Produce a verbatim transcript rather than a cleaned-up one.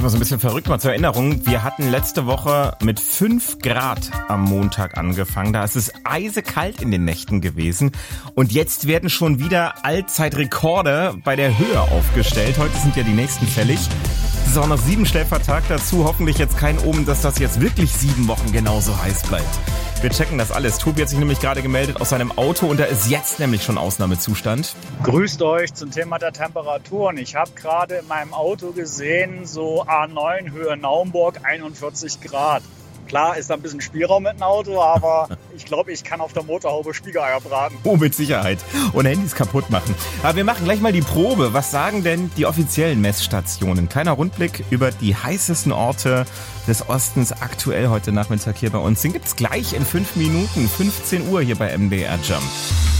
immer so ein bisschen verrückt, mal zur Erinnerung. Wir hatten letzte Woche mit fünf Grad am Montag angefangen. Da ist es eisekalt in den Nächten gewesen. Und jetzt werden schon wieder Allzeitrekorde bei der Höhe aufgestellt. Heute sind ja die nächsten fällig. Es ist auch noch Siebenstellvertag dazu. Hoffentlich jetzt kein Omen, dass das jetzt wirklich sieben Wochen genauso heiß bleibt. Wir checken das alles. Tobi hat sich nämlich gerade gemeldet aus seinem Auto und da ist jetzt nämlich schon Ausnahmezustand. Grüßt euch zum Thema der Temperaturen. Ich habe gerade in meinem Auto gesehen, so A neun Höhe Naumburg, einundvierzig Grad. Klar ist da ein bisschen Spielraum mit dem Auto, aber ich glaube, ich kann auf der Motorhaube Spiegeleier braten. Oh, mit Sicherheit. Und Handys kaputt machen. Aber wir machen gleich mal die Probe. Was sagen denn die offiziellen Messstationen? Kleiner Rundblick über die heißesten Orte des Ostens aktuell heute Nachmittag hier bei uns. Den gibt's gleich in fünf Minuten, fünfzehn Uhr hier bei M D R Jump.